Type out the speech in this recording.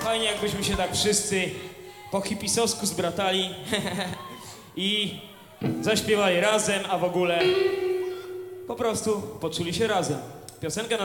Fajnie, jakbyśmy się tak wszyscy po hipisowsku zbratali i zaśpiewali razem, a w ogóle po prostu poczuli się razem. Piosenka